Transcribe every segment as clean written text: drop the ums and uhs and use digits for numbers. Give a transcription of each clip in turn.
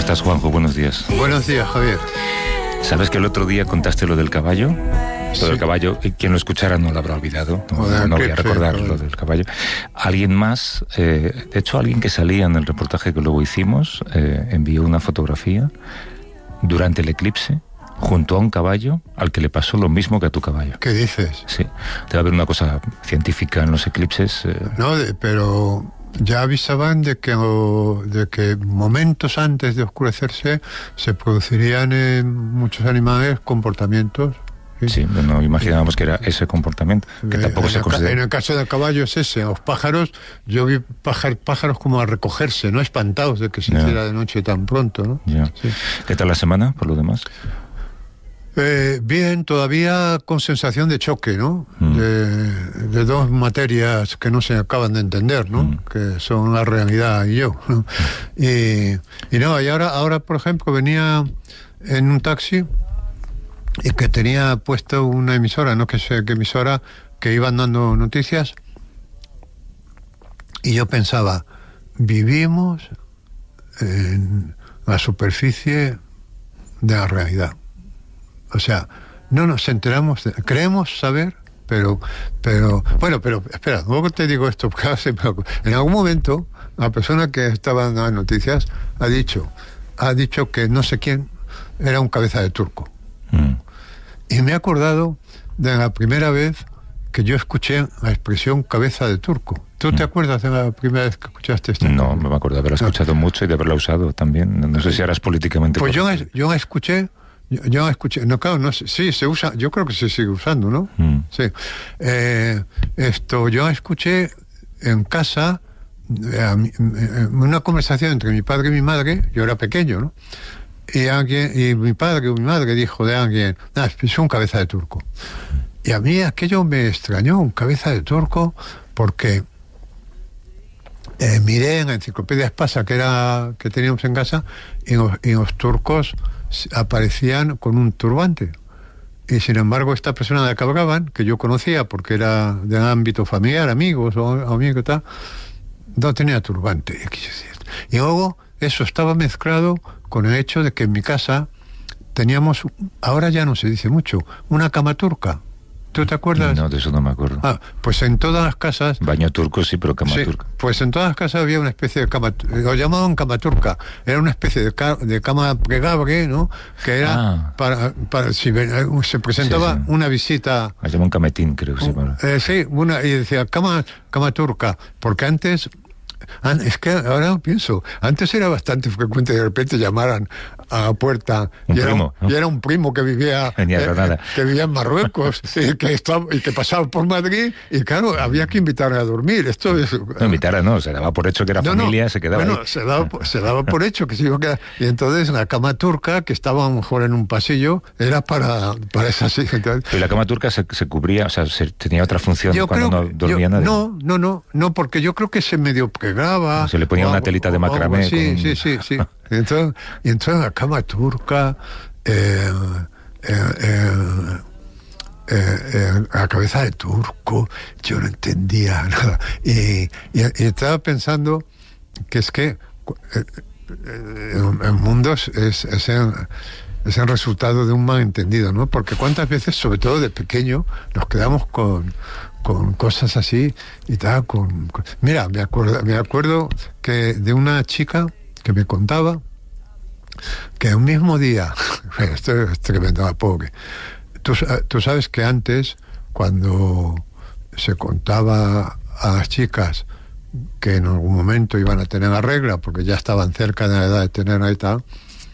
estás, Juanjo? Buenos días. Buenos días, Javier. ¿Sabes que el otro día contaste lo del caballo? Sí. Lo del caballo, quien lo escuchara no lo habrá olvidado. No voy a recordar lo del caballo. Alguien más, de hecho alguien que salía en el reportaje que luego hicimos, envió una fotografía durante el eclipse junto a un caballo al que le pasó lo mismo que a tu caballo. ¿Qué dices? Sí, debe haber una cosa científica en los eclipses. No, pero ya avisaban de que momentos antes de oscurecerse se producirían en muchos animales comportamientos. Sí, no imaginábamos que era ese comportamiento, que tampoco se considera. En el caso del caballo es ese. Los pájaros, yo vi pájaros como a recogerse, no espantados de que se hiciera de noche tan pronto, ¿no? Sí. ¿Qué tal la semana, por lo demás? Bien, todavía con sensación de choque, ¿no? De dos materias que no se acaban de entender, ¿no? Que son la realidad y yo, ¿no? Y ahora, por ejemplo, venía en un taxi y que tenía puesto una emisora, no que sé qué emisora, que iban dando noticias, y yo pensaba, vivimos en la superficie de la realidad. O sea, no nos enteramos, creemos saber, pero espera, luego te digo esto, porque en algún momento la persona que estaba dando las noticias ha dicho que no sé quién era un cabeza de turco. Y me he acordado de la primera vez que yo escuché la expresión cabeza de turco. ¿Tú te acuerdas de la primera vez que escuchaste esto? No, me acuerdo de haberla escuchado mucho y de haberla usado también. No sé si ahora es políticamente pues correcto. yo la escuché, no, claro, no sé, sí, se usa, yo creo que se sigue usando, ¿no? Sí. Yo la escuché en casa, una conversación entre mi padre y mi madre, yo era pequeño, ¿no? Y mi padre o mi madre dijo de alguien, es un cabeza de turco. Y a mí aquello me extrañó, un cabeza de turco, porque miré en la enciclopedia Espasa que teníamos en casa, y los turcos aparecían con un turbante. Y sin embargo, esta persona de la que hablaban, que yo conocía porque era de ámbito familiar, amigos o amigos y tal, no tenía turbante. Y luego eso estaba mezclado con el hecho de que en mi casa teníamos, ahora ya no se dice mucho, una cama turca. ¿Tú te acuerdas? No, de eso no me acuerdo. Pues en todas las casas... Baño turco sí, pero cama turca. Pues en todas las casas había una especie de cama, lo llamaban cama turca. Era una especie de cama plegable, ¿no? Que era para si se presentaba una visita... La llaman cametín, creo que se llama. Sí, y decía cama turca, porque antes... Es que ahora pienso, antes era bastante frecuente de repente llamaran a la puerta y era un primo que vivía en Marruecos y que pasaba por Madrid, y claro, había que invitarle a dormir. No, se daba por hecho que era familia, se quedaba ahí. Se daba por hecho que se iba a quedar. Y entonces la cama turca, que estaba a lo mejor en un pasillo, era para esa situación. ¿Y la cama turca se cubría, o sea, tenía otra función cuando no dormía nadie? No, porque yo creo que se medio plegaba. Se le ponía una telita de macramé. Sí. Entonces la cama turca, la cabeza de turco, yo no entendía nada. Y estaba pensando que es que el mundo es el resultado de un malentendido, ¿no? Porque cuántas veces, sobre todo de pequeño, nos quedamos con cosas así y tal. Mira, me acuerdo que de una chica que me contaba que un mismo día, esto es tremendo, pobre. Tú sabes que antes, cuando se contaba a las chicas que en algún momento iban a tener la regla, porque ya estaban cerca de la edad de tenerla y tal,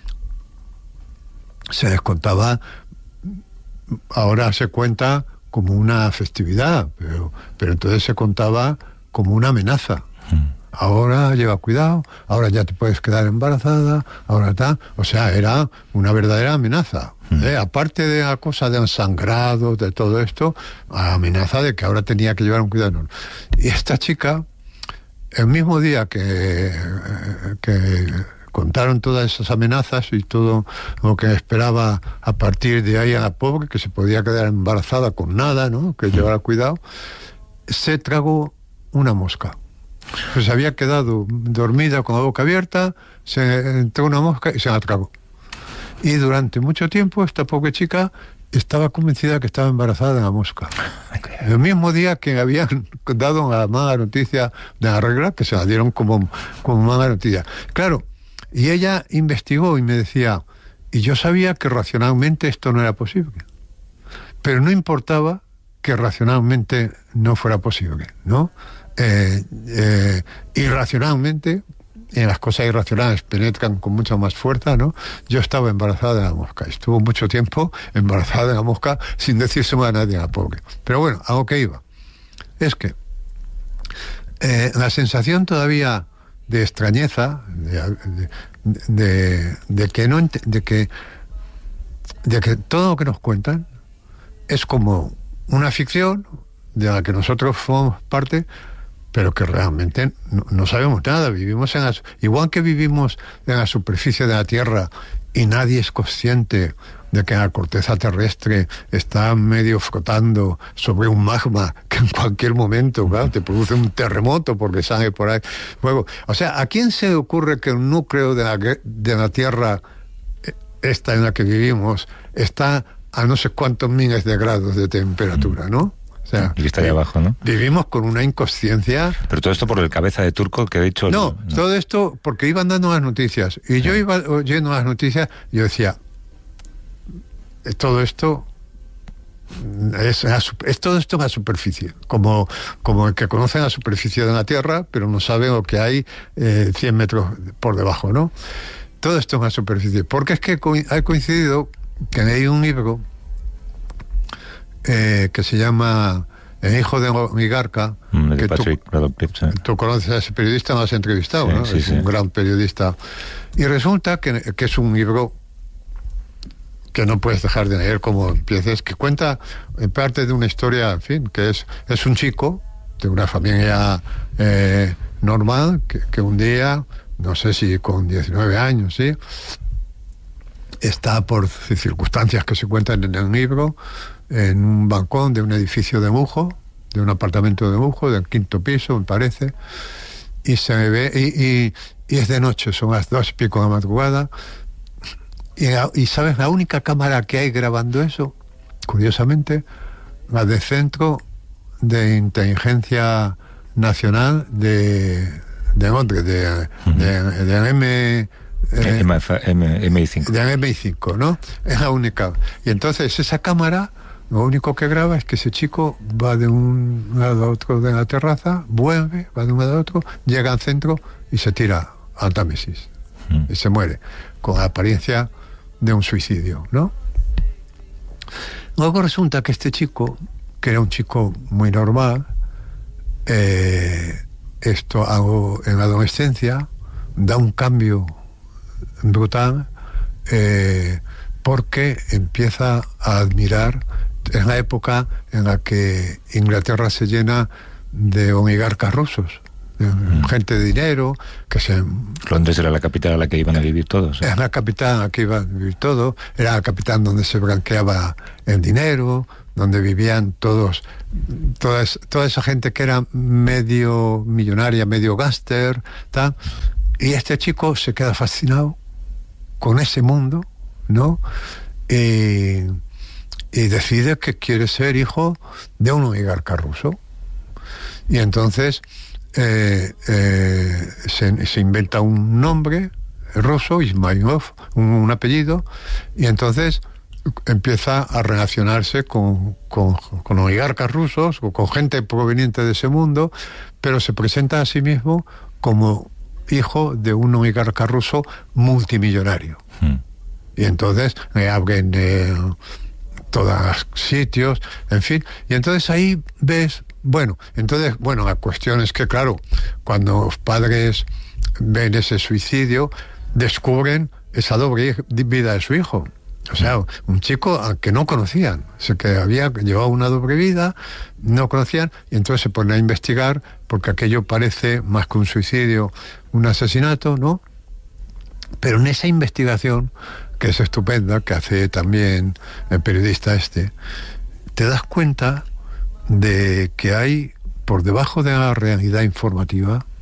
se les contaba, ahora se cuenta como una festividad, pero entonces se contaba como una amenaza. Ahora lleva cuidado, ahora ya te puedes quedar embarazada, ahora tal. O sea, era una verdadera amenaza. Aparte de la cosa del sangrado, de todo esto, la amenaza de que ahora tenía que llevar un cuidado. Y esta chica, el mismo día que contaron todas esas amenazas y todo lo que esperaba a partir de ahí a la pobre, que se podía quedar embarazada con nada, ¿no? Que llevara cuidado, se tragó una mosca. Pues había quedado dormida con la boca abierta, se entró una mosca y se la tragó. Y durante mucho tiempo esta pobre chica estaba convencida que estaba embarazada de la mosca. El mismo día que habían dado la mala noticia de la regla, que se la dieron como mala noticia. Claro, y ella investigó y me decía, y yo sabía que racionalmente esto no era posible. Pero no importaba que racionalmente no fuera posible, ¿no? Irracionalmente, y las cosas irracionales penetran con mucha más fuerza, ¿no? Yo estaba embarazada de la mosca. Estuvo mucho tiempo embarazada de la mosca sin decírselo a nadie, a la pobre. Pero bueno, a lo que iba. Es que la sensación todavía de extrañeza, de que todo lo que nos cuentan es como una ficción de la que nosotros formamos parte, pero que realmente no sabemos nada. Vivimos igual que vivimos en la superficie de la Tierra y nadie es consciente de que la corteza terrestre está medio flotando sobre un magma que en cualquier momento, claro, te produce un terremoto porque sale por ahí luego. O sea, ¿a quién se le ocurre que el núcleo de la Tierra, esta en la que vivimos, está a no sé cuántos miles de grados de temperatura, ¿no? O sea, y está ahí abajo, ¿no? Vivimos con una inconsciencia. Pero todo esto por el cabeza de turco que de hecho... No, todo esto porque iban dando las noticias. Y yo iba oyendo las noticias y yo decía, todo esto es todo esto en la superficie. Como el que conoce la superficie de la Tierra, pero no sabe lo que hay 100 metros por debajo, ¿no? Todo esto en la superficie. Porque es que ha coincidido que hay un libro que se llama El hijo de oligarca, que tú conoces a ese periodista, lo has entrevistado, sí, ¿no? Sí, es un gran periodista. Y resulta que es un libro que no puedes dejar de leer como empieces, que cuenta en parte de una historia, en fin, que es un chico de una familia normal, que un día, no sé si con 19 años, ¿sí?, está por circunstancias que se cuentan en el libro, en un balcón de un edificio de lujo, de un apartamento de lujo, del 5º piso, me parece, y se ve, y es de noche, son las 2:00 de la madrugada, y ¿sabes? La única cámara que hay grabando eso, curiosamente, la del Centro de Inteligencia Nacional de Londres, de MI5. De MI5, ¿no? Es la única. Y entonces esa cámara, lo único que graba es que ese chico va de un lado a otro de la terraza, vuelve, va de un lado a otro, llega al centro y se tira al Támesis. Y se muere, con la apariencia de un suicidio, ¿no? Luego resulta que este chico, que era un chico muy normal, esto hago en la adolescencia, da un cambio brutal, porque empieza a admirar, es la época en la que Inglaterra se llena de oligarcas rusos, gente de dinero, Londres era la capital a la que iban a vivir todos. Es la capital a la que iban a vivir todos, era la capital donde se blanqueaba el dinero, donde vivían toda esa gente que era medio millonaria, medio gángster, tal. Y este chico se queda fascinado con ese mundo, ¿no? Y decide que quiere ser hijo de un oligarca ruso. Y entonces se inventa un nombre ruso, Ismailov, un apellido, y entonces empieza a relacionarse con oligarcas rusos o con gente proveniente de ese mundo, pero se presenta a sí mismo como hijo de un oligarca ruso multimillonario. Y entonces le abren todos los sitios, en fin, y entonces ahí ves, la cuestión es que, claro, cuando los padres ven ese suicidio, descubren esa doble vida de su hijo. O sea, un chico al que no conocían, que había llevado una doble vida, no conocían, y entonces se ponen a investigar, porque aquello parece más que un suicidio, un asesinato, ¿no? Pero en esa investigación, que es estupenda, que hace también el periodista te das cuenta de que hay, por debajo de la realidad informativa,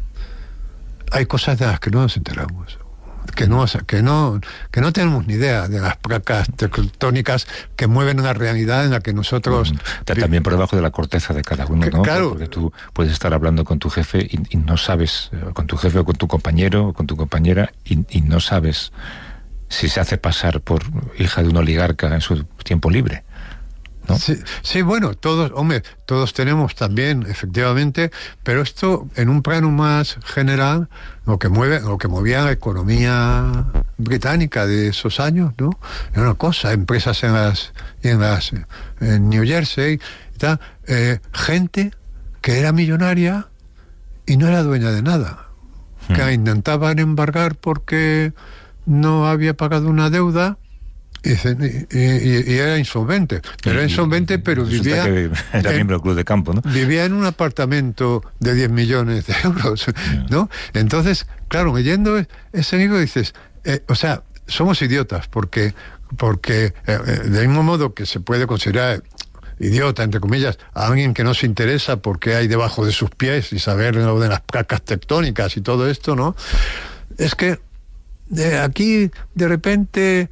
hay cosas de las que no nos enteramos. Que no tenemos ni idea de las placas tectónicas que mueven una realidad en la que nosotros... También por debajo de la corteza de cada uno, ¿no? Claro. Porque tú puedes estar hablando con tu jefe y no sabes, con tu jefe o con tu compañero o con tu compañera, y no sabes si se hace pasar por hija de un oligarca en su tiempo libre, ¿no? Sí, bueno, todos tenemos también, efectivamente, pero esto en un plano más general, lo que movía la economía británica de esos años, ¿no? Era una cosa, empresas en New Jersey, y tal, gente que era millonaria y no era dueña de nada, que intentaban embargar porque no había pagado una deuda. Y era insolvente, pero vivía... Era miembro del club de campo, ¿no? Vivía en un apartamento de 10 millones de euros, ¿no? Entonces, claro, leyendo ese libro dices, somos idiotas, porque del mismo modo que se puede considerar idiota, entre comillas, a alguien que no se interesa por qué hay debajo de sus pies y saber lo de las placas tectónicas y todo esto, ¿no? Es que aquí de repente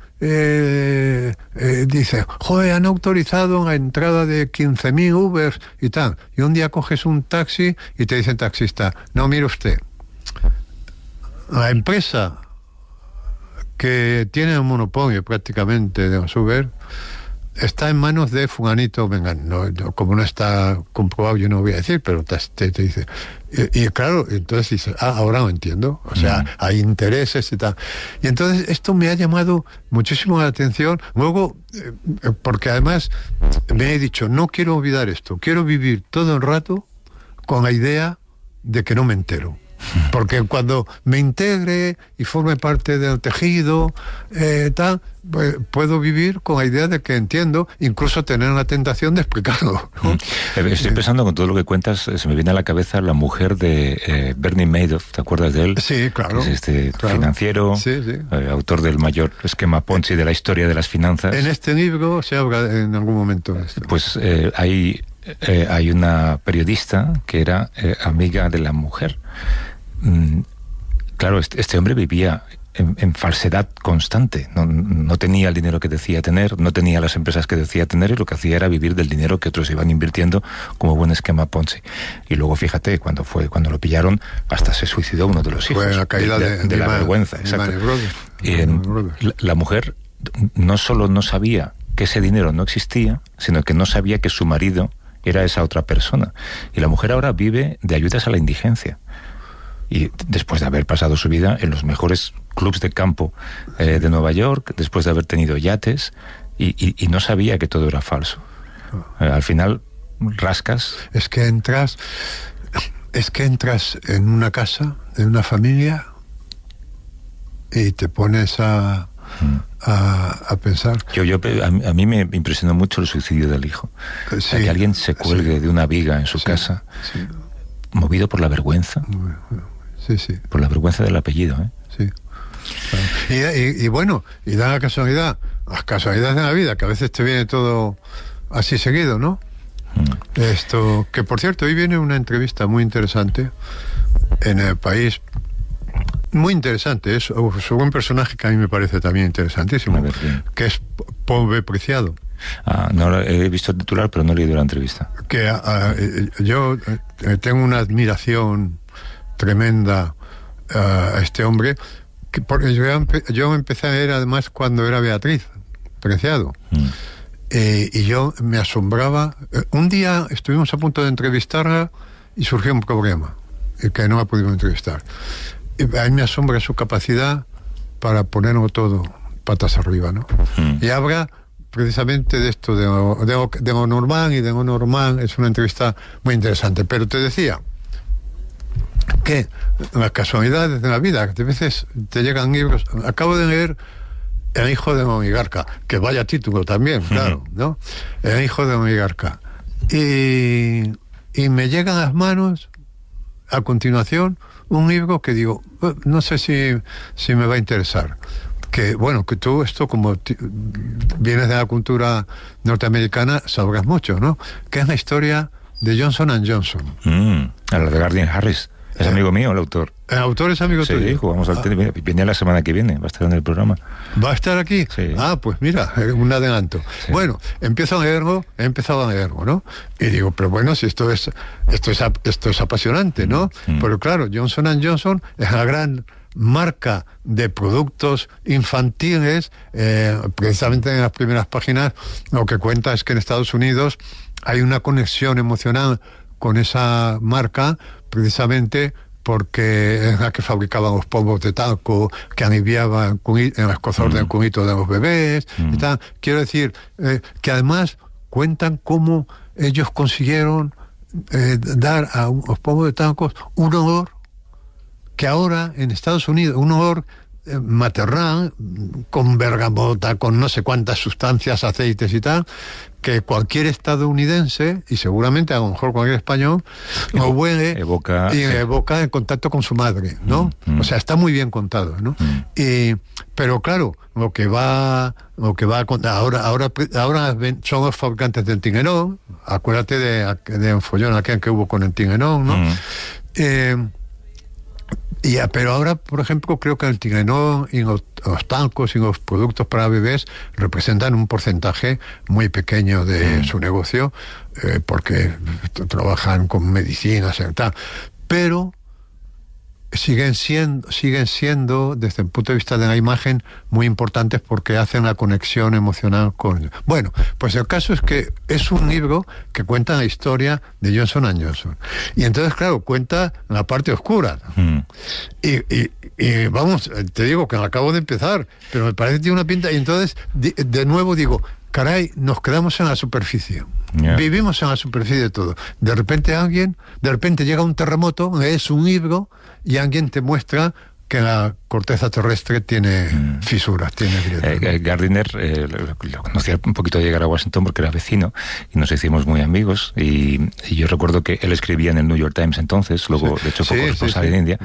dice, joder, han autorizado la entrada de 15.000 Ubers y tal, y un día coges un taxi y te dice el taxista, no, mire usted, la empresa que tiene un monopolio prácticamente de los Uber está en manos de fulanito, venga, como no está comprobado yo no voy a decir, pero te dice, y claro, entonces dices, ahora lo entiendo, o sea, hay intereses y tal, y entonces esto me ha llamado muchísimo la atención, luego, porque además me he dicho, no quiero olvidar esto, quiero vivir todo el rato con la idea de que no me entero. Porque cuando me integre y forme parte del tejido, pues puedo vivir con la idea de que entiendo, incluso tener la tentación de explicarlo, ¿no? Estoy pensando con todo lo que cuentas, se me viene a la cabeza la mujer de Bernie Madoff, ¿te acuerdas de él? Sí, claro. Que es financiero, autor del mayor esquema Ponzi de la historia de las finanzas. En este libro se habla en algún momento de esto. Pues hay una periodista que era amiga de la mujer. Claro, este hombre vivía en falsedad constante, no tenía el dinero que decía tener, no tenía las empresas que decía tener, y lo que hacía era vivir del dinero que otros iban invirtiendo como buen esquema Ponzi. Y luego fíjate, cuando lo pillaron, hasta se suicidó uno de los hijos. Fue la caída de la vergüenza, exacto. Y la mujer no solo no sabía que ese dinero no existía, sino que no sabía que su marido era esa otra persona. Y la mujer ahora vive de ayudas a la indigencia. Y después de haber pasado su vida en los mejores clubs de campo de Nueva York, después de haber tenido yates, y no sabía que todo era falso. Al final, rascas... Es que entras en una casa, en una familia, y te pones a pensar. A mí me impresionó mucho el suicidio del hijo. Sí, que alguien se cuelgue de una viga en su casa, movido por la vergüenza. Sí. Por la vergüenza del apellido, ¿eh? Sí. Claro. Y bueno, y da la casualidad, las casualidades de la vida, que a veces te viene todo así seguido, ¿no? Esto, que por cierto, hoy viene una entrevista muy interesante en El País. Muy interesante, es sobre un personaje que a mí me parece también interesantísimo, que es Paul B. Preciado. No he visto el titular, pero no he leído la entrevista. Que yo tengo una admiración tremenda a este hombre, porque yo empecé a ver además cuando era Beatriz Preciado, y yo me asombraba. Un día estuvimos a punto de entrevistarla y surgió un problema que no la pudimos entrevistar. A mí me asombra su capacidad para ponerlo todo patas arriba, ¿no? Y habla precisamente de esto, de lo normal y de lo normal. Es una entrevista muy interesante. Pero te decía que las casualidades de la vida, que a veces te llegan libros. Acabo de leer El hijo de un oligarca, que vaya título también, claro, ¿no? El hijo de un oligarca. Y me llega a las manos, a continuación, un libro que digo, no sé si me va a interesar. Que bueno, que tú esto, como vienes de la cultura norteamericana, sabrás mucho, ¿no? Que es la historia de Johnson & Johnson. A la de Guardian Harris. Es amigo mío, el autor. ¿El autor es amigo tuyo? Sí, jugamos al tenis. Viene la semana que viene, va a estar en el programa. ¿Va a estar aquí? Sí. Pues mira, un adelanto. Sí. Bueno, he empezado a leerlo, ¿no? Y digo, pero bueno, si esto es apasionante, ¿no? Pero claro, Johnson & Johnson es la gran marca de productos infantiles. Precisamente en las primeras páginas lo que cuenta es que en Estados Unidos hay una conexión emocional con esa marca, precisamente porque es la que fabricaban los polvos de talco que aliviaban el escozor del cunito de los bebés. Y tal. Quiero decir que además cuentan cómo ellos consiguieron dar a los polvos de talco un olor que ahora en Estados Unidos, un olor maternal, con bergamota, con no sé cuántas sustancias, aceites y tal, que cualquier estadounidense, y seguramente a lo mejor cualquier español, lo huele y evoca el contacto con su madre, ¿no? O sea, está muy bien contado, ¿no? Pero claro, lo que va ahora son los fabricantes del Tinguerón. Acuérdate de un follón aquel que hubo con el Tinguerón, ¿no? Pero ahora, por ejemplo, creo que el Tinguerón y los talcos y los productos para bebés representan un porcentaje muy pequeño de su negocio, porque trabajan con medicinas y tal. Pero siguen siendo, desde el punto de vista de la imagen, muy importantes porque hacen la conexión emocional con... Bueno, pues el caso es que es un libro que cuenta la historia de Johnson & Johnson. Y entonces, claro, cuenta la parte oscura. Y vamos, te digo que acabo de empezar, pero me parece que tiene una pinta... Y entonces, de nuevo digo, caray, nos quedamos en la superficie. Yeah. Vivimos en la superficie de todo. De repente llega un terremoto, lees un libro y alguien te muestra que la corteza terrestre tiene fisuras, tiene grietas. Gardiner lo conocía un poquito de llegar a Washington porque era vecino y nos hicimos muy amigos y yo recuerdo que él escribía en el New York Times entonces, luego de hecho fue corresponsal en India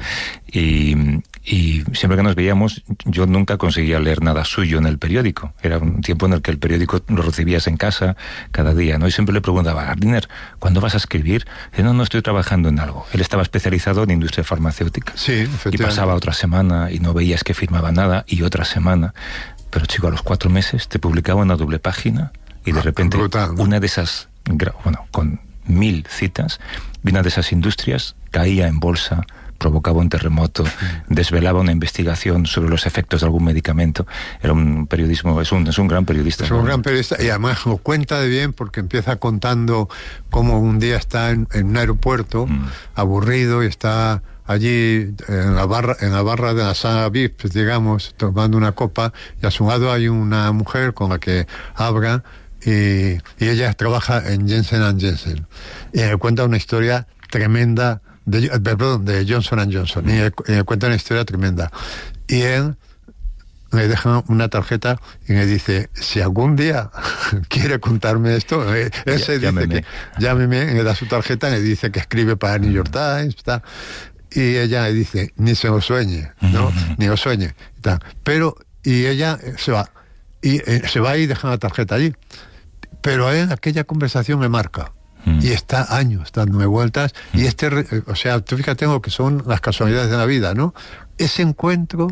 y siempre que nos veíamos yo nunca conseguía leer nada suyo en el periódico. Era un tiempo en el que el periódico lo recibías en casa cada día, ¿no? Y siempre le preguntaba, Gardiner, ¿cuándo vas a escribir? Dice, no estoy trabajando en algo. Él estaba especializado en industria farmacéutica. Sí, y pasaba otra semana y no veías que firmaba nada y otra semana, pero chico, a los 4 meses te publicaba una doble página y de repente brutal, ¿no? Una de esas, con 1000 citas, de una de esas industrias caía en bolsa, provocaba un terremoto, desvelaba una investigación sobre los efectos de algún medicamento. Era un periodismo, es un gran periodista. Es un gran periodista y además lo cuenta de bien porque empieza contando cómo un día está en un aeropuerto aburrido y está allí en la barra de la sala VIP, digamos, tomando una copa, y a su lado hay una mujer con la que habla y ella trabaja en Jensen & Jensen y le cuenta una historia tremenda de Johnson & Johnson y le cuenta una historia tremenda y él le deja una tarjeta y me dice, si algún día quiere contarme esto, él se dice que llámeme, le da su tarjeta y le dice que escribe para New York Times, tal. Y ella le dice, ni se lo sueñe, ¿no? Ni lo sueñe. Pero, y ella se va. Y se va y deja la tarjeta allí. Pero a él aquella conversación me marca. Y está años dándome vueltas. Y o sea, tú fíjate lo que son las casualidades de la vida, ¿no? Ese encuentro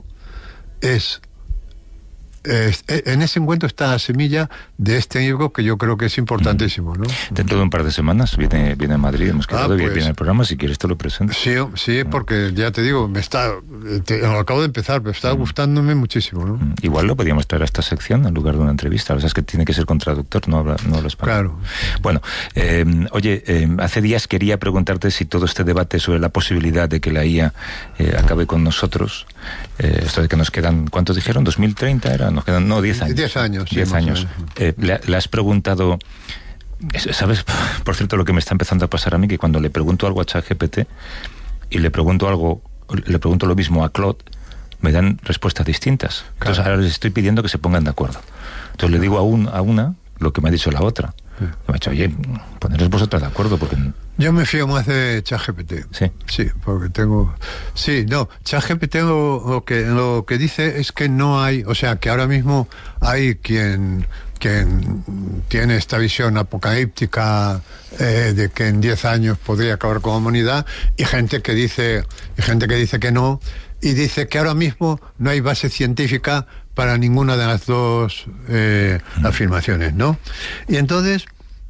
en ese encuentro está la semilla de este libro que yo creo que es importantísimo, ¿no? Dentro de un par de semanas viene a Madrid, hemos quedado bien el programa, si quieres te lo presento. Sí, porque ya te digo, lo acabo de empezar, pero está gustándome muchísimo, ¿no? Igual lo podríamos traer a esta sección en lugar de una entrevista, o sea, es que tiene que ser con traductor, no habla español. Claro. Bueno, oye, hace días quería preguntarte si todo este debate sobre la posibilidad de que la IA acabe con nosotros, esto de que nos quedan, ¿cuántos dijeron? ¿2030 era? Nos quedan, 10 años. 10 años. 10 años. Le has preguntado, ¿sabes? Por cierto, lo que me está empezando a pasar a mí, que cuando le pregunto algo a ChatGPT y le pregunto lo mismo a Claude, me dan respuestas distintas. Claro. Entonces ahora les estoy pidiendo que se pongan de acuerdo. Entonces le digo a una lo que me ha dicho la otra. Me ha dicho, oye, poneros vosotras de acuerdo, porque Yo me fío más de ChatGPT. Sí, porque tengo... Sí, no, ChatGPT lo que dice es que no hay... O sea, que ahora mismo hay quien tiene esta visión apocalíptica de que en 10 años podría acabar con la humanidad, y gente que dice que no, y dice que ahora mismo no hay base científica para ninguna de las dos afirmaciones, ¿no? Y entonces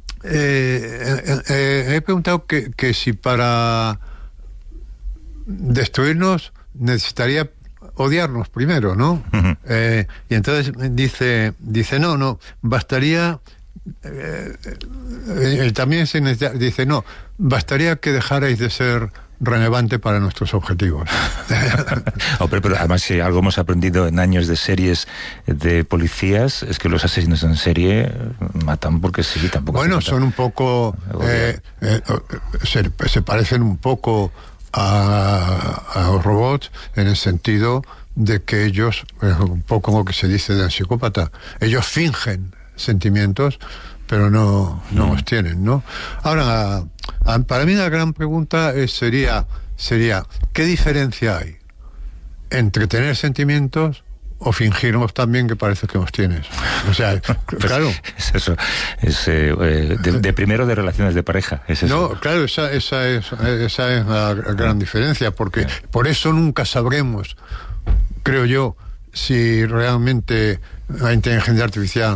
he preguntado que si para destruirnos necesitaría odiarnos primero, ¿no? Uh-huh. Y entonces dice no, bastaría también se necesita, dice no, bastaría que dejarais de ser relevante para nuestros objetivos. Pero además, si algo hemos aprendido en años de series de policías, es que los asesinos en serie matan porque sí, tampoco. Bueno, son un poco se parecen un poco a los robots, en el sentido de que ellos, un poco como que se dice del psicópata, ellos fingen sentimientos, pero no los tienen, ¿no? Ahora, para mí la gran pregunta sería ¿qué diferencia hay entre tener sentimientos o fingirnos también que parece que los tienes? O sea, claro. Es eso. Es de primero de relaciones de pareja. Es eso. No, claro, esa es la gran diferencia, porque por eso nunca sabremos, creo yo, si realmente la inteligencia artificial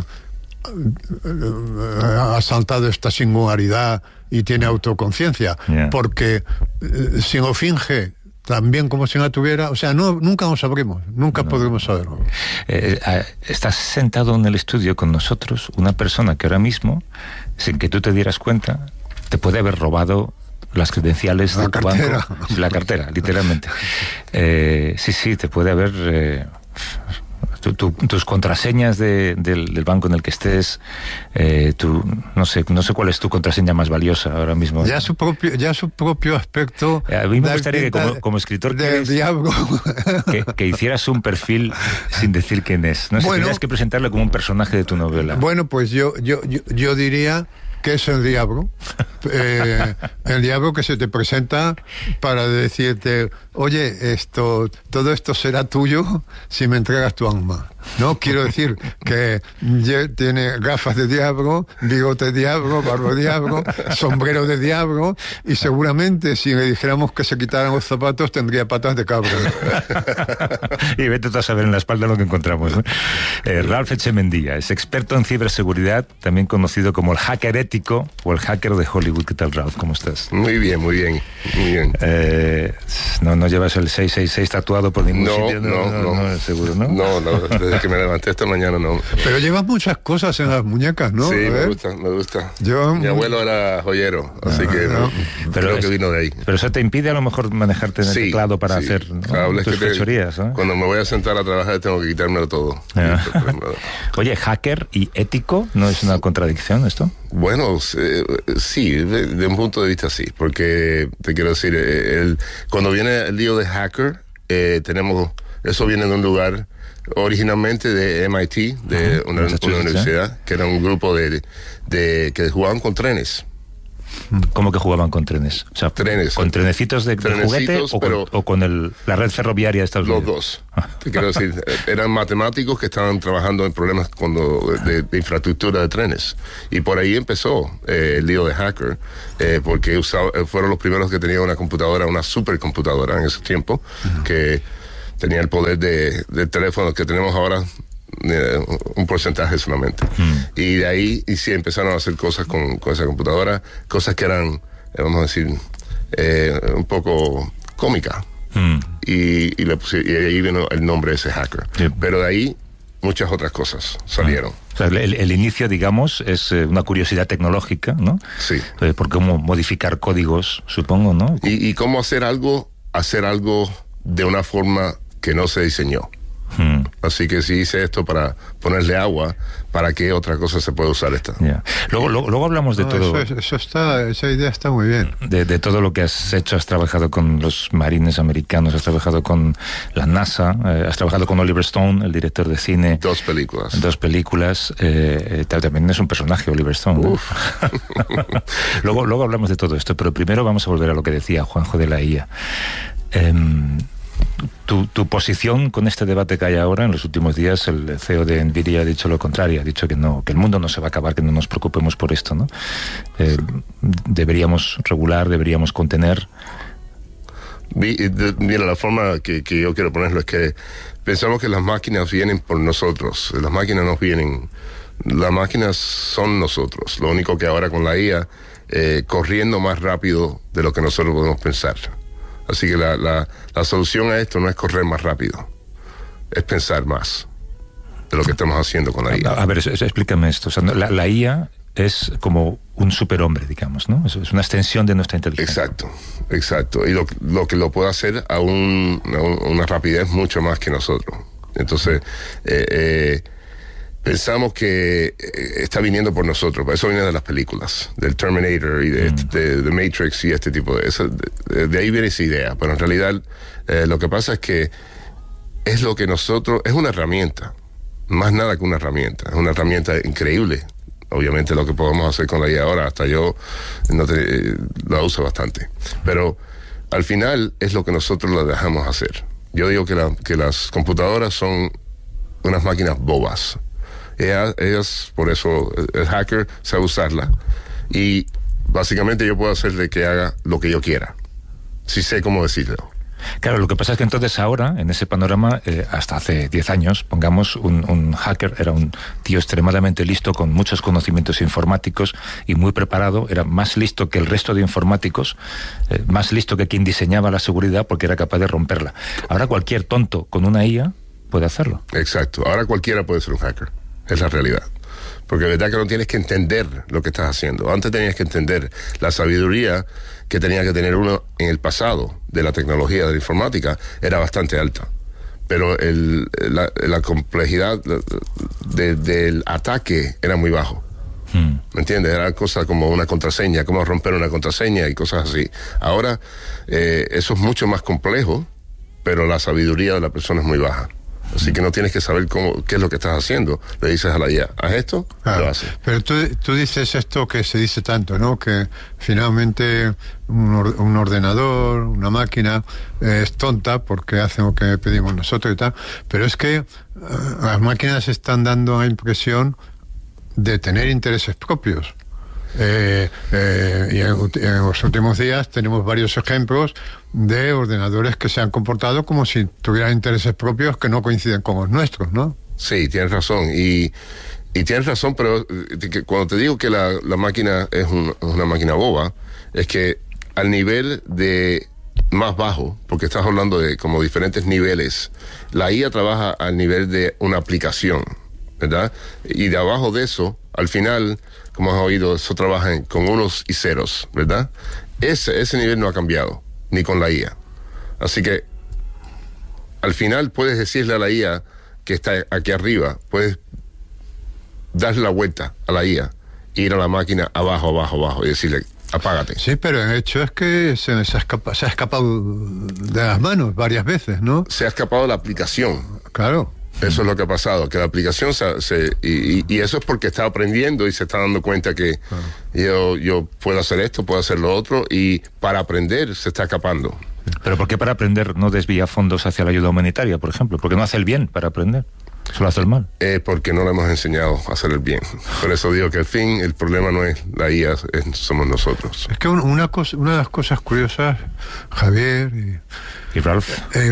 ha saltado esta singularidad y tiene autoconciencia, porque si lo finge también como si no la tuviera, o sea, nunca lo sabremos, nunca podremos saberlo. Estás sentado en el estudio con nosotros una persona que ahora mismo, sin que tú te dieras cuenta, te puede haber robado las credenciales de tu banco, la cartera, literalmente. Sí, te puede haber tus contraseñas del banco en el que estés, no sé cuál es tu contraseña más valiosa ahora mismo. Ya su propio aspecto. A mí me gustaría que como escritor que hicieras un perfil sin decir quién es. No sé, tendrías que presentarlo como un personaje de tu novela. Bueno, pues yo diría que es el diablo. El diablo que se te presenta para decirte: oye, todo esto será tuyo si me entregas tu alma. No, quiero decir que tiene gafas de diablo, bigote de diablo, barba de diablo, sombrero de diablo, y seguramente si le dijéramos que se quitaran los zapatos tendría patas de cabra. Y vete tú a saber en la espalda lo que encontramos, ¿no? Ralph Echemendia es experto en ciberseguridad, también conocido como el hacker ético o el hacker de Hollywood. ¿Qué tal, Ralph? ¿Cómo estás? Muy bien. No llevas el 666 tatuado por ningún sitio. No, seguro, ¿no? No, desde que me levanté esta mañana no. Pero llevas muchas cosas en las muñecas, ¿no? Sí, me gusta. Mi abuelo era joyero, así que creo que vino de ahí. Pero eso te impide a lo mejor manejarte en el teclado para hacer tus fechorías, ¿no? Cuando me voy a sentar a trabajar tengo que quitármelo todo. Oye, hacker y ético, ¿no es una contradicción esto? Bueno, sí, de un punto de vista sí, porque te quiero decir, cuando viene el lío de hacker, eso viene de un lugar originalmente de MIT, de una universidad, que era un grupo que jugaban con trenes. ¿Cómo que jugaban con trenes? O sea, trenes. ¿Con trenecitos de juguete o con la red ferroviaria de Estados Unidos? Los dos. Te quiero decir, eran matemáticos que estaban trabajando en problemas de infraestructura de trenes. Y por ahí empezó el lío de hacker, porque fueron los primeros que tenían una supercomputadora en ese tiempo, que tenía el poder de teléfonos que tenemos ahora, un porcentaje solamente. Y de ahí sí empezaron a hacer cosas con esa computadora, cosas que eran, vamos a decir, un poco cómicas. Y ahí vino el nombre de ese hacker. Sí. Pero de ahí muchas otras cosas salieron. O sea, el inicio, digamos, es una curiosidad tecnológica, ¿no? Sí. Por cómo modificar códigos, supongo, ¿no? Y cómo hacer algo de una forma que no se diseñó. Así que si hice esto para ponerle agua, ¿para qué otra cosa se puede usar esta? Yeah. Luego hablamos de todo. Esa idea está muy bien. De todo lo que has hecho. Has trabajado con los marines americanos, has trabajado con la NASA, has trabajado con Oliver Stone, el director de cine. 2 películas. 2 películas. También es un personaje, Oliver Stone, ¿no? luego hablamos de todo esto, pero primero vamos a volver a lo que decía Juanjo de la IA. Tu posición con este debate que hay ahora, en los últimos días el CEO de Nvidia ha dicho lo contrario, ha dicho que no, que el mundo no se va a acabar, que no nos preocupemos por esto, ¿no? Deberíamos regular, deberíamos contener. Mira, la forma que yo quiero ponerlo es que pensamos que las máquinas vienen por nosotros, las máquinas nos vienen, las máquinas son nosotros, lo único que ahora con la IA, corriendo más rápido de lo que nosotros podemos pensar. Así que la solución a esto no es correr más rápido, es pensar más de lo que estamos haciendo con la IA. A ver, explícame esto. O sea, la IA es como un superhombre, digamos, ¿no? Es una extensión de nuestra inteligencia. Exacto. Y lo que lo puede hacer a una rapidez mucho más que nosotros. Entonces, pensamos que está viniendo por nosotros. Eso viene de las películas, del Terminator y de Matrix y este tipo de eso. De ahí viene esa idea. Pero en realidad lo que pasa es que es lo que nosotros... Es una herramienta. Más nada que una herramienta. Es una herramienta increíble. Obviamente lo que podemos hacer con la IA ahora, hasta yo la uso bastante. Pero al final es lo que nosotros la dejamos hacer. Yo digo que las computadoras son unas máquinas bobas. Ellas, por eso el hacker sabe usarla y básicamente yo puedo hacerle que haga lo que yo quiera, si sé cómo decirlo. Claro, lo que pasa es que entonces ahora, en ese panorama, hasta hace 10 años, pongamos, un hacker era un tío extremadamente listo, con muchos conocimientos informáticos y muy preparado, era más listo que el resto de informáticos, más listo que quien diseñaba la seguridad, porque era capaz de romperla. Ahora cualquier tonto con una IA puede hacerlo. Exacto, ahora cualquiera puede ser un hacker. Es la realidad. Porque de verdad que no tienes que entender lo que estás haciendo. Antes tenías que entender la sabiduría que tenía que tener uno en el pasado de la tecnología, de la informática, era bastante alta. Pero la complejidad del ataque era muy bajo. ¿Me entiendes? Era cosa como una contraseña, cómo romper una contraseña y cosas así. Ahora, eso es mucho más complejo, pero la sabiduría de la persona es muy baja. Así que no tienes que saber qué es lo que estás haciendo. Le dices a la IA, haz esto, claro, lo hace. Pero tú dices esto que se dice tanto, ¿no? Que finalmente un ordenador, una máquina, es tonta porque hace lo que pedimos nosotros y tal. Pero es que las máquinas están dando la impresión de tener intereses propios. Y en los últimos días tenemos varios ejemplos de ordenadores que se han comportado como si tuvieran intereses propios que no coinciden con los nuestros, ¿no? Sí, tienes razón. Y tienes razón, pero cuando te digo que la máquina es una máquina boba, es que al nivel de más bajo, porque estás hablando de como diferentes niveles, la IA trabaja al nivel de una aplicación, ¿verdad? Y de abajo de eso, al final, como has oído, eso trabaja con unos y ceros, ¿verdad? Ese nivel no ha cambiado, ni con la IA. Así que, al final puedes decirle a la IA que está aquí arriba, puedes darle la vuelta a la IA, ir a la máquina abajo, y decirle, apágate. Sí, pero el hecho es que se ha escapado de las manos varias veces, ¿no? Se ha escapado de la aplicación. Claro. Eso es lo que ha pasado, que la aplicación y eso es porque está aprendiendo y se está dando cuenta que yo puedo hacer esto, puedo hacer lo otro, y para aprender se está escapando. ¿Pero por qué para aprender no desvía fondos hacia la ayuda humanitaria, por ejemplo? ¿Por qué no hace el bien para aprender? Solo hace el mal. Porque no le hemos enseñado a hacer el bien. Por eso digo que el problema no es la IA, somos nosotros. Es que una de las cosas curiosas, Javier y Ralph,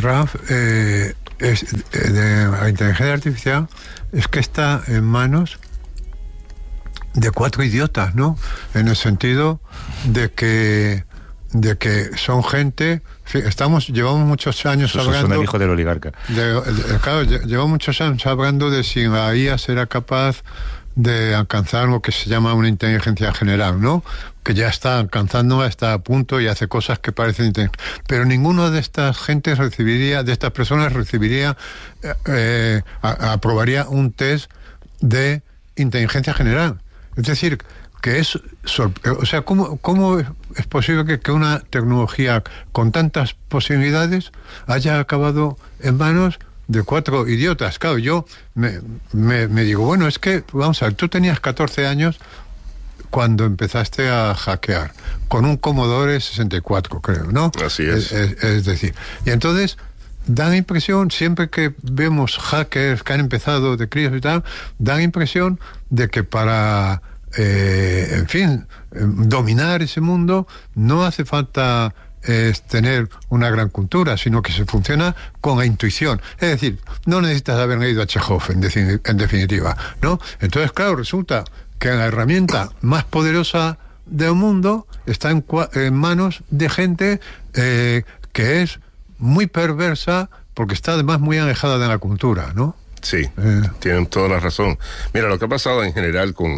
de la inteligencia artificial, es que está en manos de 4 idiotas, ¿no? En el sentido de que son gente... Llevamos muchos años hablando... Son el hijo del oligarca. Claro, llevamos muchos años hablando de si la IA será capaz de alcanzar lo que se llama una inteligencia general, ¿no? Que ya está alcanzando, está a punto y hace cosas que parecen inteligentes. Pero ninguno de estas gentes recibiría, de estas personas recibiría, aprobaría un test de inteligencia general. Es decir, que es, o sea, ¿cómo es posible que una tecnología con tantas posibilidades haya acabado en manos de 4 idiotas? Claro, yo me digo, bueno, es que, vamos a ver, tú tenías 14 años cuando empezaste a hackear, con un Commodore 64, creo, ¿no? Así es. Es decir, y entonces da la impresión, siempre que vemos hackers que han empezado de críos y tal, da la impresión de que para, en fin, dominar ese mundo no hace falta tener una gran cultura, sino que se funciona con la intuición. Es decir, no necesitas haber leído a Chekhov, en definitiva, ¿no? Entonces, claro, resulta que la herramienta más poderosa del mundo está en manos de gente que es muy perversa, porque está además muy alejada de la cultura, ¿no? Sí, tienen toda la razón. Mira, lo que ha pasado en general con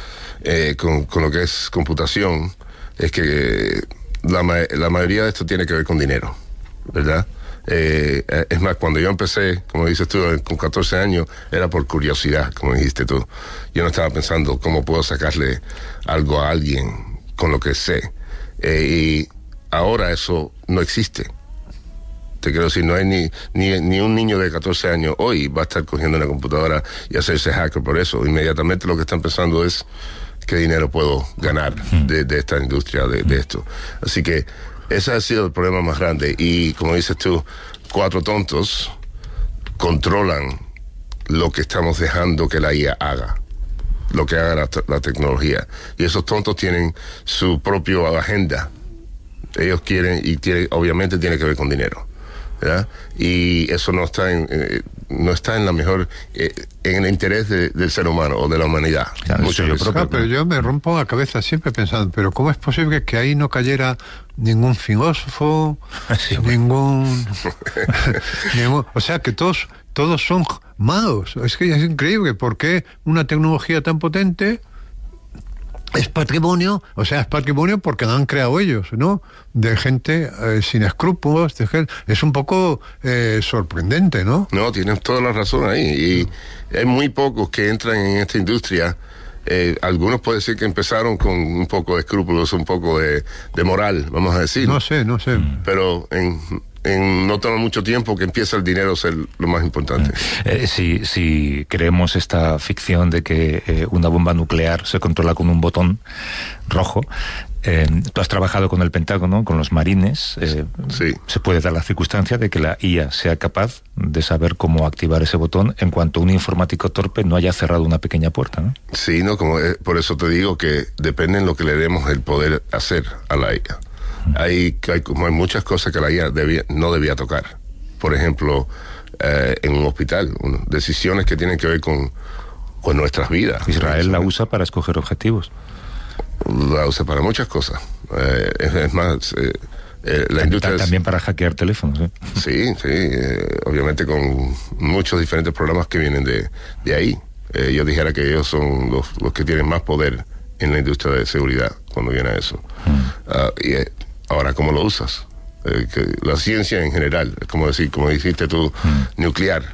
lo que es computación es que la mayoría de esto tiene que ver con dinero, ¿verdad? Es más, cuando yo empecé, como dices tú, con 14 años, era por curiosidad, como dijiste tú. Yo no estaba pensando cómo puedo sacarle algo a alguien con lo que sé. Y ahora eso no existe. Te quiero decir, no hay ni un niño de 14 años hoy va a estar cogiendo una computadora y hacerse hacker por eso. Inmediatamente lo que están pensando es qué dinero puedo ganar de esta industria, de esto. Así que ese ha sido el problema más grande. Y como dices tú, 4 tontos controlan lo que estamos dejando que la IA haga, lo que haga la tecnología. Y esos tontos tienen su propia agenda. Ellos quieren, obviamente tiene que ver con dinero, ¿verdad? Y eso no está en la mejor, en el interés del ser humano o de la humanidad. Pero yo me rompo la cabeza siempre pensando, pero ¿cómo es posible que ahí no cayera ningún filósofo, ningún o sea, que todos son malos? Es que es increíble, ¿por qué una tecnología tan potente es patrimonio? O sea, es patrimonio porque la han creado ellos, ¿no? De gente sin escrúpulos, es un poco sorprendente, ¿no? No, tienes toda la razón ahí. Y hay muy pocos que entran en esta industria. Algunos puede decir que empezaron con un poco de escrúpulos, un poco de moral, vamos a decir. No sé. Pero no toma mucho tiempo que empieza el dinero a ser lo más importante. Si creemos esta ficción de que una bomba nuclear se controla con un botón rojo, tú has trabajado con el Pentágono, con los marines. Sí. Se puede dar la circunstancia de que la IA sea capaz de saber cómo activar ese botón en cuanto un informático torpe no haya cerrado una pequeña puerta, ¿no? Sí, no, por eso te digo que depende en lo que le demos el poder hacer a la IA. Hay muchas cosas que la IA no debía tocar. Por ejemplo, en un hospital, decisiones que tienen que ver con nuestras vidas. Israel la usa para escoger objetivos. La usa para muchas cosas. Es más, la industria también para hackear teléfonos, ¿eh? Sí, obviamente con muchos diferentes programas que vienen de ahí. Yo dijera que ellos son los que tienen más poder en la industria de seguridad cuando viene a eso. Y ahora, ¿cómo lo usas? La ciencia en general, como dijiste tú, nuclear,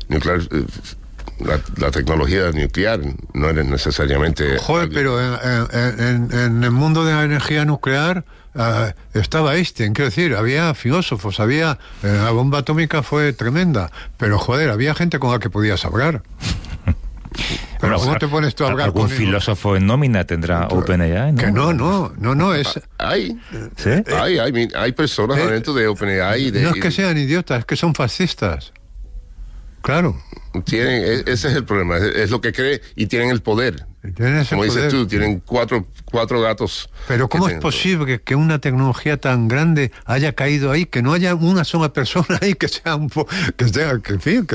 la tecnología nuclear no es necesariamente... Joder, pero en el mundo de la energía nuclear estaba Einstein, quiero decir, había filósofos, la bomba atómica fue tremenda, pero joder, había gente con la que podías hablar. Pero bueno, ¿cómo te pones tú a hablar con filósofo en nómina tendrá OpenAI? ¿No? Que no es... Hay, ¿sí? Hay personas dentro de OpenAI. No es que sean idiotas, es que son fascistas. Claro. Ese es el problema, es lo que cree y tienen el poder. Como dices tú, tienen cuatro gatos. Pero ¿cómo es posible que una tecnología tan grande haya caído ahí, que no haya una sola persona ahí que sea en fin, que